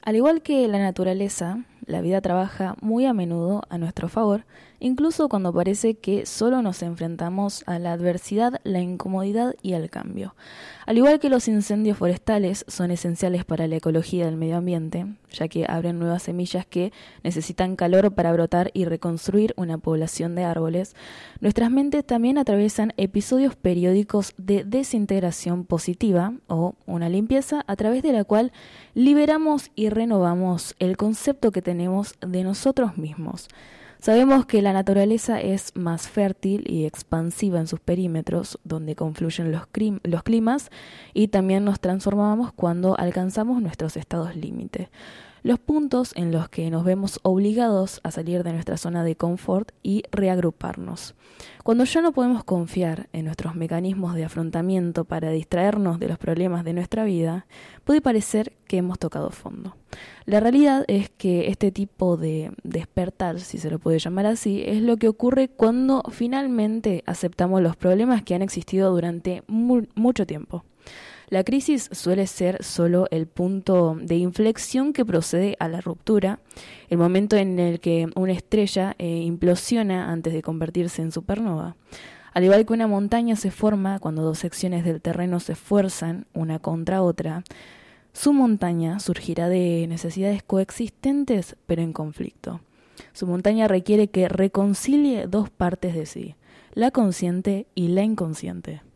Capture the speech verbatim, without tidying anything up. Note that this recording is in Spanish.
Al igual que la naturaleza, la vida trabaja muy a menudo a nuestro favor, incluso cuando parece que solo nos enfrentamos a la adversidad, la incomodidad y al cambio. Al igual que los incendios forestales son esenciales para la ecología del medio ambiente, ya que abren nuevas semillas que necesitan calor para brotar y reconstruir una población de árboles, nuestras mentes también atraviesan episodios periódicos de desintegración positiva o una limpieza a través de la cual liberamos y renovamos el concepto que tenemos de nosotros mismos. Sabemos que la naturaleza es más fértil y expansiva en sus perímetros, donde confluyen los, crim- los climas, y también nos transformamos cuando alcanzamos nuestros estados límite. Los puntos en los que nos vemos obligados a salir de nuestra zona de confort y reagruparnos. Cuando ya no podemos confiar en nuestros mecanismos de afrontamiento para distraernos de los problemas de nuestra vida, puede parecer que hemos tocado fondo. La realidad es que este tipo de despertar, si se lo puede llamar así, es lo que ocurre cuando finalmente aceptamos los problemas que han existido durante mu- mucho tiempo. La crisis suele ser solo el punto de inflexión que procede a la ruptura, el momento en el que una estrella eh, implosiona antes de convertirse en supernova. Al igual que una montaña se forma cuando dos secciones del terreno se esfuerzan una contra otra, su montaña surgirá de necesidades coexistentes pero en conflicto. Su montaña requiere que reconcilie dos partes de sí, la consciente y la inconsciente.